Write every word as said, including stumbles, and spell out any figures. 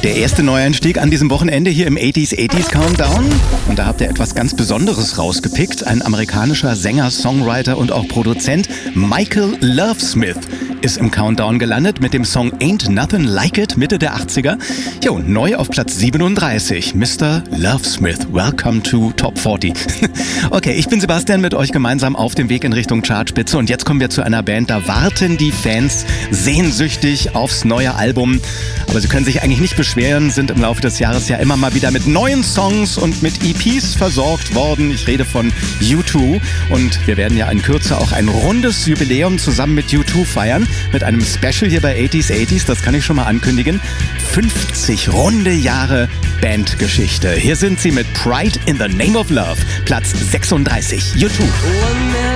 Der erste Neueinstieg an diesem Wochenende hier im achtziger achtziger Countdown. Und da habt ihr etwas ganz Besonderes rausgepickt. Ein amerikanischer Sänger, Songwriter und auch Produzent, Michael Lovesmith, ist im Countdown gelandet mit dem Song Ain't Nothing Like It, Mitte der achtziger. Jo, neu auf Platz siebenunddreißig. Mister Lovesmith, welcome to Top vierzig. Okay, ich bin Sebastian, mit euch gemeinsam auf dem Weg in Richtung Chartspitze. Und jetzt kommen wir zu einer Band, da warten die Fans sehnsüchtig aufs neue Album. Aber sie können sich eigentlich nicht beschweren, sind im Laufe des Jahres ja immer mal wieder mit neuen Songs und mit E Ps versorgt worden. Ich rede von U zwei und wir werden ja in Kürze auch ein rundes Jubiläum zusammen mit U zwei feiern. Mit einem Special hier bei achtziger achtziger, das kann ich schon mal ankündigen. fünfzig runde Jahre Bandgeschichte. Hier sind sie mit Pride in the Name of Love, Platz sechsunddreißig, U zwei.